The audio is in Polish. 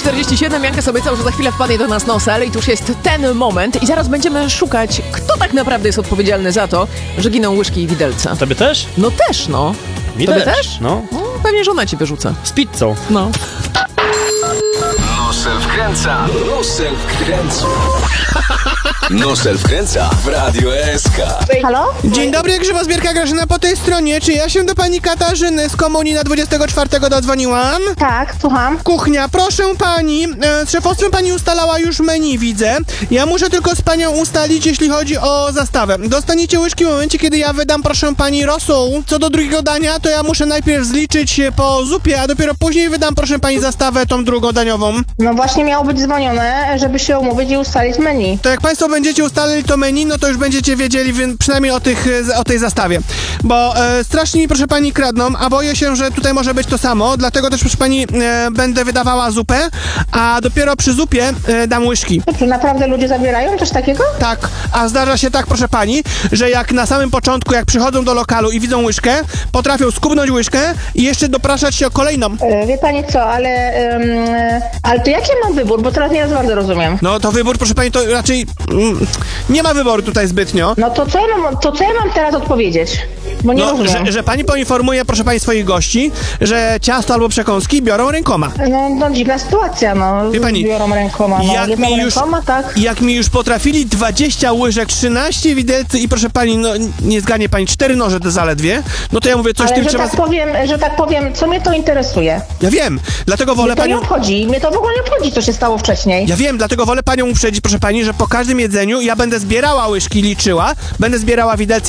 7:47, Janka sobie obiecał, że za chwilę wpadnie do nas Nosel i tu już jest ten moment i zaraz będziemy szukać, kto tak naprawdę jest odpowiedzialny za to, że giną łyżki i widelce. Tobie też? No też, no. Mi Tobie też? też? No. Pewnie żona ci wyrzuca. Z pizzą. No. Nosel wkręca. Nosel wkręca. Nosel wkręca w Radio SK. Halo? Dzień dobry, Grzybozbierka Grażyna po tej stronie. Czy ja się do pani Katarzyny z komunii na 24 dodzwoniłam? Tak, słucham. Kuchnia, proszę pani, z szefostwem pani ustalała już menu, widzę. Ja muszę tylko z panią ustalić, jeśli chodzi o zastawę. Dostaniecie łyżki w momencie, kiedy ja wydam, proszę pani, rosół. Co do drugiego dania, to ja muszę najpierw zliczyć po zupie, a dopiero później wydam, proszę pani, zastawę tą drugodaniową. No właśnie miało być dzwonione, żeby się umówić i ustalić menu. To jak państwo będziecie ustalili to menu, no to już będziecie wiedzieli przynajmniej o tej zastawie. Bo strasznie mi, proszę pani, kradną, a boję się, że tutaj może być to samo, dlatego też, proszę pani, będę wydawała zupę, a dopiero przy zupie dam łyżki. Czy naprawdę ludzie zabierają coś takiego? Tak, a zdarza się tak, proszę pani, że jak na samym początku, jak przychodzą do lokalu i widzą łyżkę, potrafią skubnąć łyżkę i jeszcze dopraszać się o kolejną. Wie pani co, ale to jaki mam wybór, bo teraz nie za bardzo rozumiem. No to wybór, proszę pani, to raczej nie ma wyboru tutaj zbytnio. No to co ja mam teraz odpowiedzieć? Bo nie rozumiem. Że pani poinformuje, proszę pani, swoich gości, że ciasto albo przekąski biorą rękoma. No dziwna sytuacja, no. Wie pani, biorą rękoma, no. Jedną rękoma, tak. Jak mi już potrafili 20 łyżek, 13 widelcy i, proszę pani, no nie zgadnie pani, 4 noże to zaledwie, no to ja mówię, coś Ale tym że trzeba... że tak powiem, co mnie to interesuje? Ja wiem, dlatego wolę Mnie to panią... nie obchodzi, mnie to w ogóle nie obchodzi, co się stało wcześniej. Ja wiem, dlatego wolę panią uprzedzić, proszę pani, że po każdym jedzeniu ja będę zbierała łyżki, liczyła, będę zbierała widelce